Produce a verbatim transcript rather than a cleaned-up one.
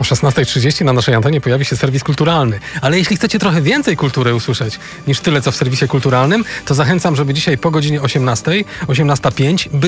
szesnasta trzydzieści na naszej antenie pojawi się serwis kulturalny. Ale jeśli chcecie trochę więcej kultury usłyszeć niż tyle, co w serwisie kulturalnym, to zachęcam, żeby dzisiaj po godzinie osiemnastej, osiemnasta pięć, być